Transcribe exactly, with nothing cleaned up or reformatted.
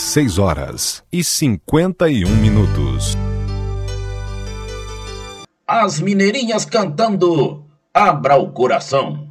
seis horas e cinquenta e um minutos. As mineirinhas cantando Abra o Coração.